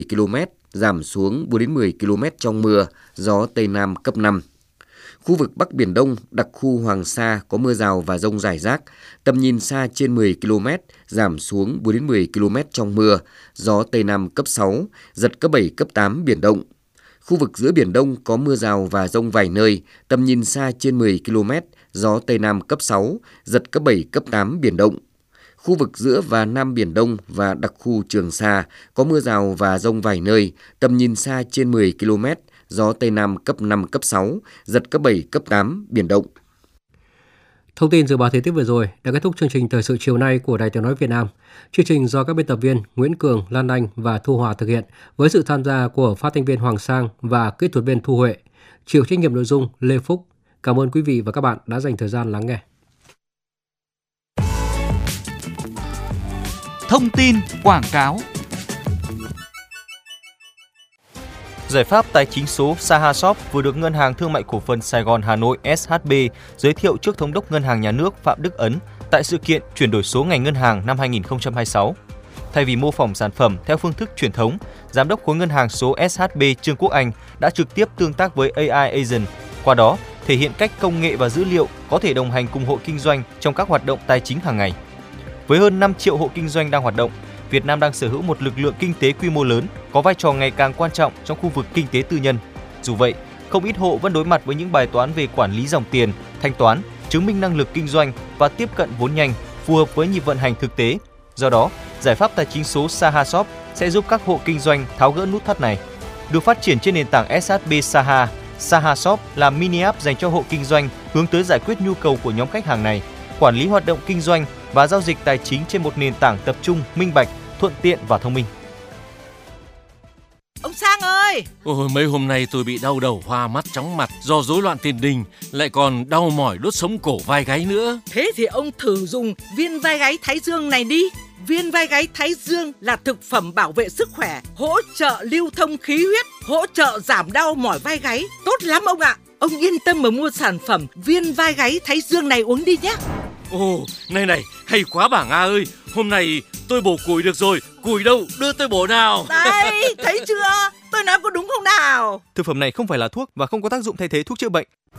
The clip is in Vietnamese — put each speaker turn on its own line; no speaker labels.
km, giảm xuống 4 đến 10 km trong mưa, gió Tây Nam cấp 5. Khu vực Bắc Biển Đông, đặc khu Hoàng Sa có mưa rào và dông rải rác, tầm nhìn xa trên 10 km, giảm xuống 4 đến 10 km trong mưa, gió Tây Nam cấp 6, giật cấp 7, cấp 8 biển động. Khu vực giữa Biển Đông có mưa rào và dông vài nơi, tầm nhìn xa trên 10 km, gió Tây Nam cấp 6, giật cấp 7, cấp 8 biển động. Khu vực giữa và Nam Biển Đông và đặc khu Trường Sa có mưa rào và dông vài nơi, tầm nhìn xa trên 10 km, gió Tây Nam cấp 5, cấp 6, giật cấp 7, cấp 8, biển động.
Thông tin dự báo thời tiết vừa rồi đã kết thúc chương trình Thời sự chiều nay của Đài Tiếng nói Việt Nam. Chương trình do các biên tập viên Nguyễn Cường, Lan Anh và Thu Hòa thực hiện với sự tham gia của phát thanh viên Hoàng Sang và kỹ thuật viên Thu Huệ. Chịu trách nhiệm nội dung Lê Phúc. Cảm ơn quý vị và các bạn đã dành thời gian lắng nghe.
Thông tin quảng cáo. Giải pháp tài chính số Saha Shop vừa được Ngân hàng Thương mại Cổ phần Sài Gòn Hà Nội SHB giới thiệu trước Thống đốc Ngân hàng Nhà nước Phạm Đức Ấn tại sự kiện chuyển đổi số ngành ngân hàng năm 2026. Thay vì mô phỏng sản phẩm theo phương thức truyền thống, Giám đốc khối ngân hàng số SHB Trương Quốc Anh đã trực tiếp tương tác với AI Agent, qua đó thể hiện cách công nghệ và dữ liệu có thể đồng hành cùng hộ kinh doanh trong các hoạt động tài chính hàng ngày. Với hơn 5 triệu hộ kinh doanh đang hoạt động, Việt Nam đang sở hữu một lực lượng kinh tế quy mô lớn, có vai trò ngày càng quan trọng trong khu vực kinh tế tư nhân. Dù vậy, không ít hộ vẫn đối mặt với những bài toán về quản lý dòng tiền, thanh toán, chứng minh năng lực kinh doanh và tiếp cận vốn nhanh, phù hợp với nhịp vận hành thực tế. Do đó, giải pháp tài chính số Saha Shop sẽ giúp các hộ kinh doanh tháo gỡ nút thắt này. Được phát triển trên nền tảng SHB Saha, Saha Shop là mini app dành cho hộ kinh doanh hướng tới giải quyết nhu cầu của nhóm khách hàng này, quản lý hoạt động kinh doanh và giao dịch tài chính trên một nền tảng tập trung, minh bạch, thuận tiện và thông minh.
Ông Sang ơi!
Ôi, mấy hôm nay tôi bị đau đầu, hoa mắt, chóng mặt do rối loạn tiền đình, lại còn đau mỏi đốt sống cổ vai gáy nữa.
Thế thì ông thử dùng viên vai gáy Thái Dương này đi. Viên vai gáy Thái Dương là thực phẩm bảo vệ sức khỏe, hỗ trợ lưu thông khí huyết, hỗ trợ giảm đau mỏi vai gáy. Tốt lắm ông ạ! Ông yên tâm mà mua sản phẩm viên vai gáy Thái Dương này uống đi nhé.
Ồ, này, hay quá bà Nga ơi. Hôm nay tôi bổ củi được rồi. Củi đâu, đưa tôi bổ nào.
Đây, thấy chưa? Tôi nói có đúng không nào?
Thực phẩm này không phải là thuốc và không có tác dụng thay thế thuốc chữa bệnh.